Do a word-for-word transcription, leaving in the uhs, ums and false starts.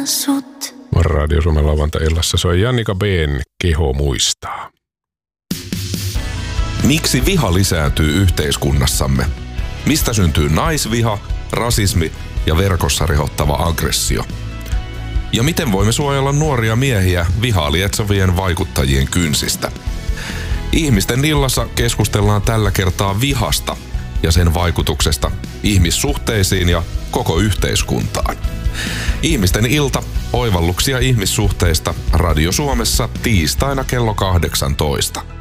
sut. Radio Suomen lauantai-illassa soi Jannika B:n Keho muistaa. Miksi viha lisääntyy yhteiskunnassamme? Mistä syntyy naisviha, rasismi ja verkossa rehottava aggressio? Ja miten voimme suojella nuoria miehiä vihaa lietsovien vaikuttajien kynsistä? Ihmisten illassa keskustellaan tällä kertaa vihasta ja sen vaikutuksesta ihmissuhteisiin ja koko yhteiskuntaan. Ihmisten ilta, oivalluksia ihmissuhteista Radio Suomessa tiistaina kello kahdeksantoista.